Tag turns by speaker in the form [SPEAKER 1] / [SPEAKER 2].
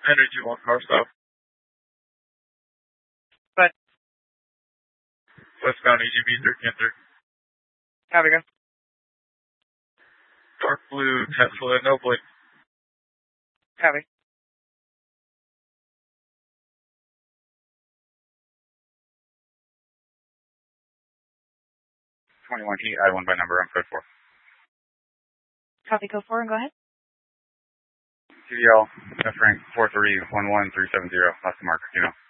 [SPEAKER 1] Energy 1 car stop.
[SPEAKER 2] But
[SPEAKER 1] Westbound EGB 13.
[SPEAKER 2] Copy, go.
[SPEAKER 1] Dark blue Tesla, no plate.
[SPEAKER 2] Copy.
[SPEAKER 3] Heat, I-1 by number, I'm code 4.
[SPEAKER 4] Copy, code 4, and go ahead.
[SPEAKER 3] CDL, F rank 4311370, last mark, you know.